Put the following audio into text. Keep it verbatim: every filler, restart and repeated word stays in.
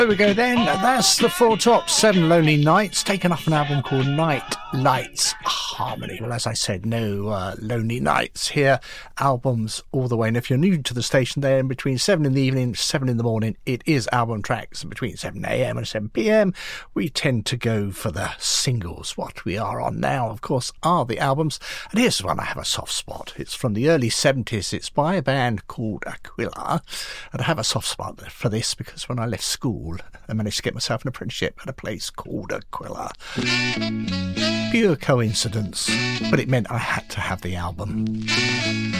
There we go then. That's the Four Tops, Seven Lonely Nights, taken off an album called Night Lights Harmony. Well, as I said, no uh, lonely nights here. Albums all the way. And if you're new to the station there, in between seven in the evening, seven in the morning, it is album tracks. And between seven a.m. and seven p.m, we tend to go for the singles. What we are on now, of course, are the albums. And here's one I have a soft spot. It's from the early seventies. It's by a band called Aquila. And I have a soft spot for this because when I left school, I managed to get myself an apprenticeship at a place called Aquila. Pure coincidence, but it meant I had to have the album.